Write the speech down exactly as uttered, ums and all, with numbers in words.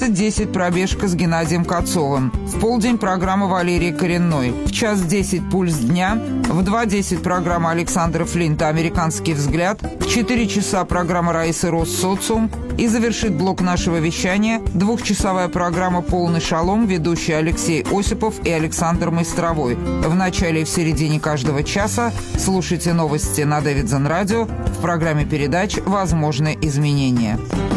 тридцать десять пробежка с Геннадием Кацовым. В полдень программа Валерии Коренной. В час десять пульс дня. В два десять программа Александра Флинта «Американский взгляд». В четыре часа программа Раисы Рос «Социум». И завершит блок нашего вещания двухчасовая программа «Полный шалом», ведущие Алексей Осипов и Александр Майстровой. В начале и в середине каждого часа слушайте новости на Davidson Radio в программе передач «Возможны изменения».